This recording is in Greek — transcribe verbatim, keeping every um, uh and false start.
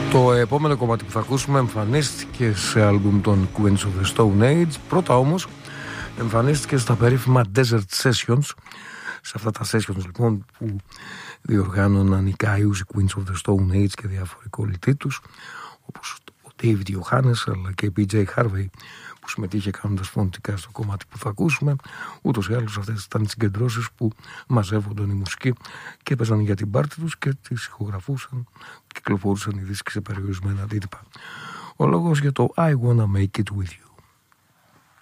Το επόμενο κομμάτι που θα ακούσουμε εμφανίστηκε σε άλμπουμ των Queens of the Stone Age. Πρώτα όμως εμφανίστηκε στα περίφημα Desert Sessions. Σε αυτά τα sessions λοιπόν που διοργάνωναν οι Καϊούς, οι Queens of the Stone Age και διάφοροι κολλητοί τους, όπως ο David Johannes αλλά και η πι τζέι Harvey που συμμετείχε κάνοντας φωνητικά στο κομμάτι που θα ακούσουμε. Ούτως ή άλλως αυτές ήταν οι συγκεντρώσεις που μαζεύονταν οι μουσικοί και έπαιζαν για την πάρτι τους και τις ηχογραφούσαν, κυκλοφορούσαν οι δίσκοι σε περιορισμένα αντίτυπα. Ο λόγος για το I Wanna Make It With You.